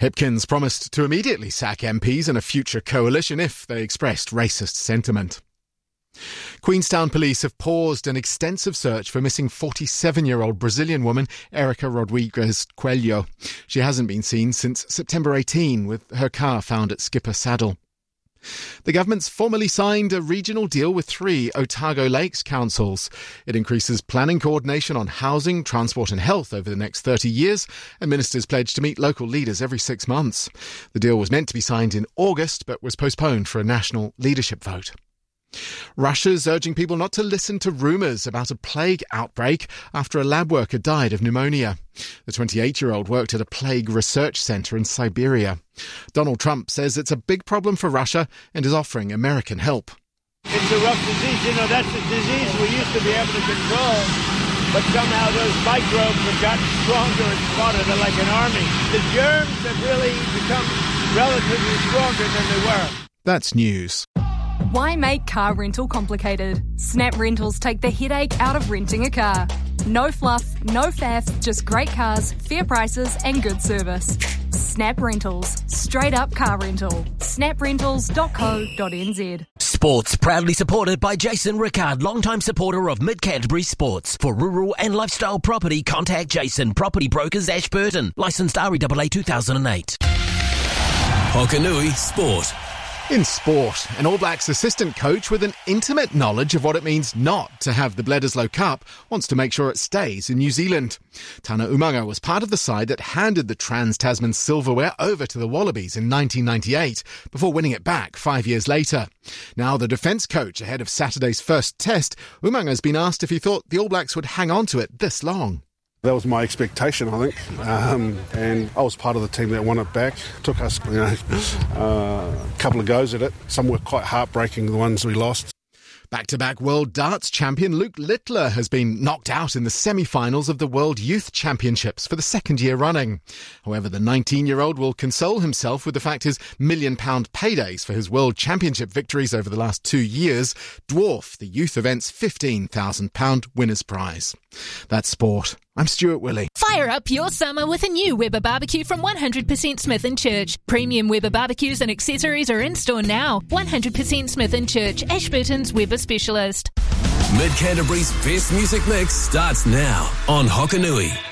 Hipkins promised to immediately sack MPs in a future coalition if they expressed racist sentiment. Queenstown police have paused an extensive search for missing 47-year-old Brazilian woman Erica Rodrigues Coelho. She hasn't been seen since September 18, with her car found at Skipper Saddle. The government's formally signed a regional deal with 3 Otago Lakes councils. It increases planning coordination on housing, transport and health over the next 30 years, and ministers pledge to meet local leaders every 6 months. The deal was meant to be signed in August, but was postponed for a national leadership vote. Russia's urging people not to listen to rumours about a plague outbreak after a lab worker died of pneumonia. The 28-year-old worked at a plague research centre in Siberia. Donald Trump says it's a big problem for Russia and is offering American help. It's a rough disease. That's a disease we used to be able to control, but somehow those microbes have gotten stronger and smarter. They're like an army. The germs have really become relatively stronger than they were. That's news. Why make car rental complicated? Snap Rentals take the headache out of renting a car. No fluff, no faff, just great cars, fair prices and good service. Snap Rentals. Straight up car rental. snaprentals.co.nz. Sports proudly supported by Jason Rickard, longtime supporter of Mid-Canterbury Sports. For rural and lifestyle property, contact Jason, Property Brokers, Ashburton. Licensed REAA 2008. Hokanui Sport. In sport, an All Blacks assistant coach with an intimate knowledge of what it means not to have the Bledisloe Cup wants to make sure it stays in New Zealand. Tana Umaga was part of the side that handed the Trans-Tasman silverware over to the Wallabies in 1998 before winning it back 5 years later. Now the defence coach ahead of Saturday's first test, Umaga has been asked if he thought the All Blacks would hang on to it this long. That was my expectation, I think, and I was part of the team that won it back. Took us, a couple of goes at it. Some were quite heartbreaking, the ones we lost. Back-to-back world darts champion Luke Littler has been knocked out in the semi-finals of the World Youth Championships for the second year running. However, the 19-year-old will console himself with the fact his £1 million paydays for his World Championship victories over the last 2 years dwarf the youth event's £15,000 winner's prize. That's sport. I'm Stuart Willey. Fire up your summer with a new Weber barbecue from 100% Smith & Church. Premium Weber barbecues and accessories are in store now. 100% Smith & Church, Ashburton's Weber specialist. Mid-Canterbury's best music mix starts now on Hokanui.